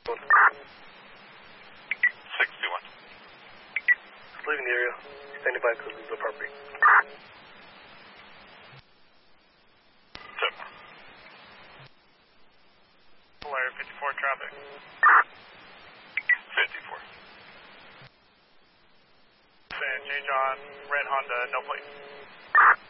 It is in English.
621. Leaving the area. Standing by to leave the property. 7. Flyer 54 traffic. 54. Change on red Honda, no plate.